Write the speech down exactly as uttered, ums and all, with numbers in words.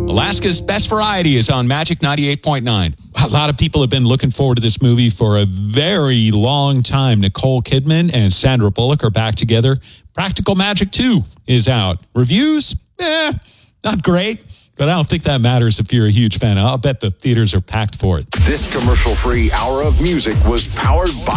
Alaska's Best Variety is on Magic ninety-eight point nine. A lot of people have been looking forward to this movie for a very long time. Nicole Kidman and Sandra Bullock are back together. Practical Magic two is out. Reviews? Eh, not great. But I don't think that matters if you're a huge fan. I'll bet the theaters are packed for it. This commercial-free hour of music was powered by